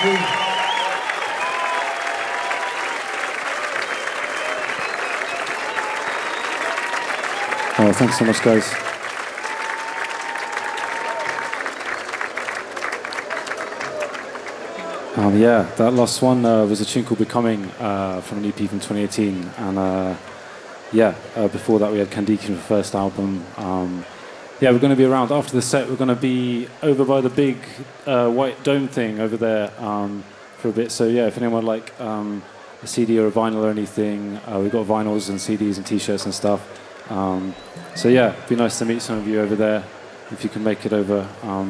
Oh, thanks so much, guys. Yeah, that last one was a tune called Becoming from an EP from 2018. And before that we had Candiki from the first album. We're going to be around after the set. We're going to be over by the big white dome thing over there for a bit. So yeah, if anyone would like a CD or a vinyl or anything, we've got vinyls and CDs and T-shirts and stuff. It'd be nice to meet some of you over there if you can make it over.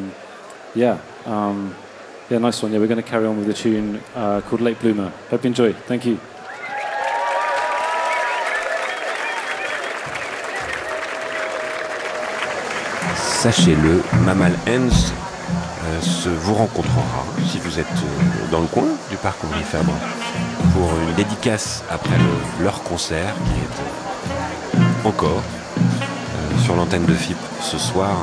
Nice one. Yeah, we're going to carry on with a tune called Late Bloomer. Hope you enjoy. Thank you. Sachez-le, Mammal Hands vous rencontrera si vous êtes dans le coin du parc Henri Fabre pour une dédicace après leur concert qui est encore sur l'antenne de FIP ce soir.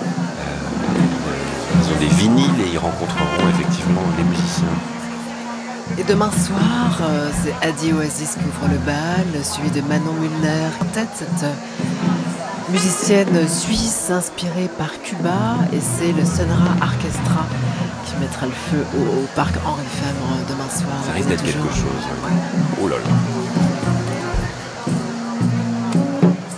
Ils ont des vinyles et ils rencontreront effectivement les musiciens. Et demain soir, c'est Adi Oasis qui ouvre le bal, suivi de Manon Mulner, cette musicienne suisse inspirée par Cuba, et c'est le Sunra Orchestra qui mettra le feu au parc Henri Fabre demain soir. Ça risque d'être quelque chose. Ouais. Oh là là.